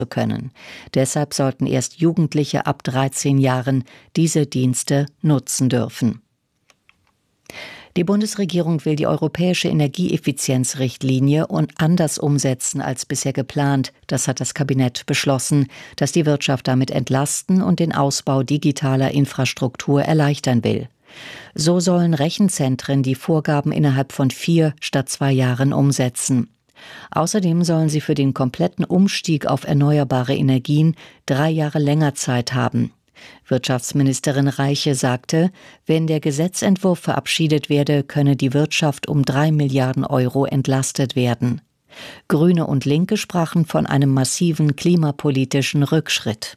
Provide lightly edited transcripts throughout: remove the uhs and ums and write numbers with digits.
zu können. Deshalb sollten erst Jugendliche ab 13 Jahren diese Dienste nutzen dürfen. Die Bundesregierung will die europäische Energieeffizienzrichtlinie anders umsetzen als bisher geplant. Das hat das Kabinett beschlossen, das die Wirtschaft damit entlasten und den Ausbau digitaler Infrastruktur erleichtern will. So sollen Rechenzentren die Vorgaben innerhalb von 4 statt 2 Jahren umsetzen. Außerdem sollen sie für den kompletten Umstieg auf erneuerbare Energien 3 Jahre länger Zeit haben. Wirtschaftsministerin Reiche sagte, wenn der Gesetzentwurf verabschiedet werde, könne die Wirtschaft um 3 Milliarden Euro entlastet werden. Grüne und Linke sprachen von einem massiven klimapolitischen Rückschritt.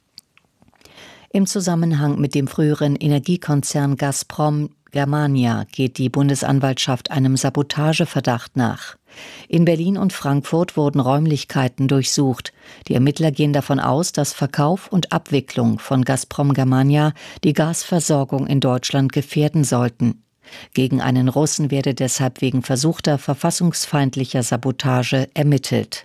Im Zusammenhang mit dem früheren Energiekonzern Gazprom Germania geht die Bundesanwaltschaft einem Sabotageverdacht nach. In Berlin und Frankfurt wurden Räumlichkeiten durchsucht. Die Ermittler gehen davon aus, dass Verkauf und Abwicklung von Gazprom Germania die Gasversorgung in Deutschland gefährden sollten. Gegen einen Russen werde deshalb wegen versuchter verfassungsfeindlicher Sabotage ermittelt.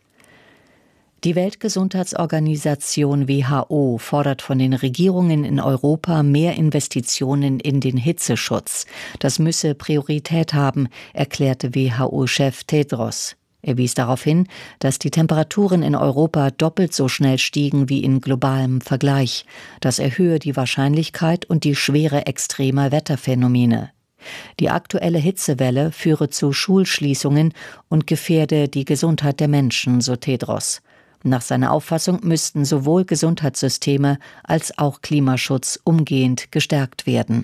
Die Weltgesundheitsorganisation WHO fordert von den Regierungen in Europa mehr Investitionen in den Hitzeschutz. Das müsse Priorität haben, erklärte WHO-Chef Tedros. Er wies darauf hin, dass die Temperaturen in Europa doppelt so schnell stiegen wie in globalem Vergleich. Das erhöhe die Wahrscheinlichkeit und die Schwere extremer Wetterphänomene. Die aktuelle Hitzewelle führe zu Schulschließungen und gefährde die Gesundheit der Menschen, so Tedros. Nach seiner Auffassung müssten sowohl Gesundheitssysteme als auch Klimaschutz umgehend gestärkt werden.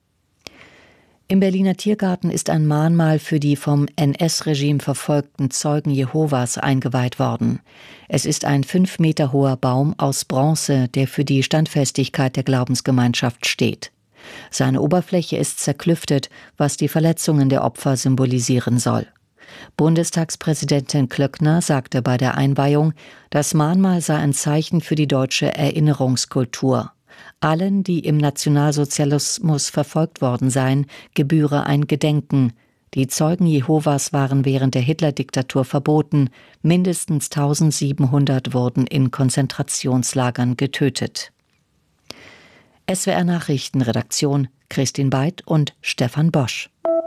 Im Berliner Tiergarten ist ein Mahnmal für die vom NS-Regime verfolgten Zeugen Jehovas eingeweiht worden. Es ist ein 5 Meter hoher Baum aus Bronze, der für die Standfestigkeit der Glaubensgemeinschaft steht. Seine Oberfläche ist zerklüftet, was die Verletzungen der Opfer symbolisieren soll. Bundestagspräsidentin Klöckner sagte bei der Einweihung, das Mahnmal sei ein Zeichen für die deutsche Erinnerungskultur. Allen, die im Nationalsozialismus verfolgt worden seien, gebühre ein Gedenken. Die Zeugen Jehovas waren während der Hitler-Diktatur verboten. Mindestens 1700 wurden in Konzentrationslagern getötet. SWR Nachrichtenredaktion Christine Beid und Stefan Bosch.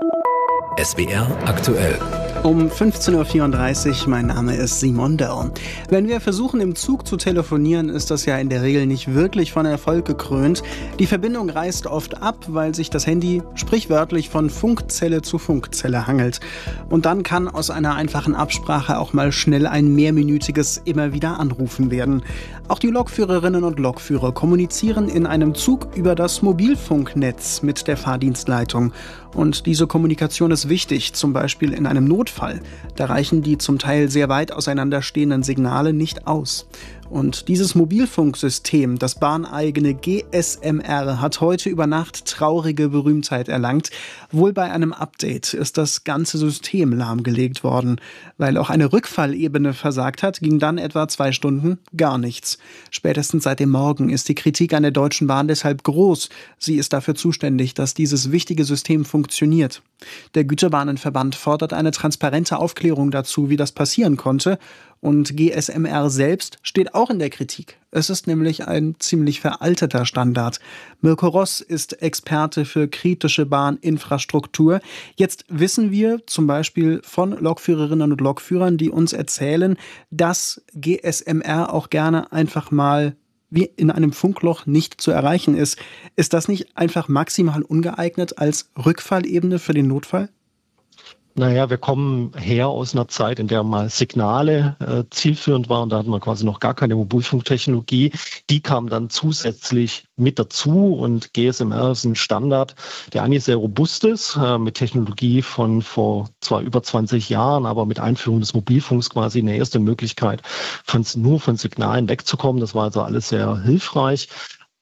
SWR aktuell. Um 15.34 Uhr, mein Name ist Simon Dörr. Wenn wir versuchen, im Zug zu telefonieren, ist das ja in der Regel nicht wirklich von Erfolg gekrönt. Die Verbindung reißt oft ab, weil sich das Handy sprichwörtlich von Funkzelle zu Funkzelle hangelt. Und dann kann aus einer einfachen Absprache auch mal schnell ein mehrminütiges immer wieder Anrufen werden. Auch die Lokführerinnen und Lokführer kommunizieren in einem Zug über das Mobilfunknetz mit der Fahrdienstleitung. Und diese Kommunikation ist wichtig, zum Beispiel in einem Notfall. Da reichen die zum Teil sehr weit auseinanderstehenden Signale nicht aus. Und dieses Mobilfunksystem, das bahneigene GSMR, hat heute über Nacht traurige Berühmtheit erlangt. Wohl bei einem Update ist das ganze System lahmgelegt worden. Weil auch eine Rückfallebene versagt hat, ging dann etwa 2 Stunden gar nichts. Spätestens seit dem Morgen ist die Kritik an der Deutschen Bahn deshalb groß. Sie ist dafür zuständig, dass dieses wichtige System funktioniert. Der Güterbahnenverband fordert eine transparente Aufklärung dazu, wie das passieren konnte. Und GSMR selbst steht auch in der Kritik. Es ist nämlich ein ziemlich veralteter Standard. Mirko Ross ist Experte für kritische Bahninfrastruktur. Jetzt wissen wir zum Beispiel von Lokführerinnen und Lokführern, die uns erzählen, dass GSMR auch gerne einfach mal wie in einem Funkloch nicht zu erreichen ist. Ist das nicht einfach maximal ungeeignet als Rückfallebene für den Notfall? Naja, wir kommen her aus einer Zeit, in der mal Signale zielführend waren. Da hatten wir quasi noch gar keine Mobilfunktechnologie. Die kam dann zusätzlich mit dazu und GSMR ist ein Standard, der eigentlich sehr robust ist, mit Technologie von vor zwar über 20 Jahren, aber mit Einführung des Mobilfunks quasi eine erste Möglichkeit, nur von Signalen wegzukommen. Das war also alles sehr hilfreich.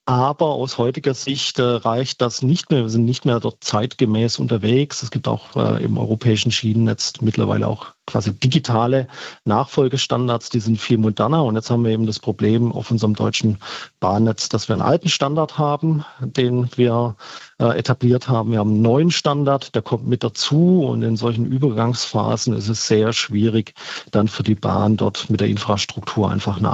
Aber aus heutiger Sicht reicht das nicht mehr. Wir sind nicht mehr dort zeitgemäß unterwegs. Es gibt auch im europäischen Schienennetz mittlerweile auch quasi digitale Nachfolgestandards, die sind viel moderner. Und jetzt haben wir eben das Problem auf unserem deutschen Bahnnetz, dass wir einen alten Standard haben, den wir etabliert haben. Wir haben einen neuen Standard, der kommt mit dazu. Und in solchen Übergangsphasen ist es sehr schwierig, dann für die Bahn dort mit der Infrastruktur einfach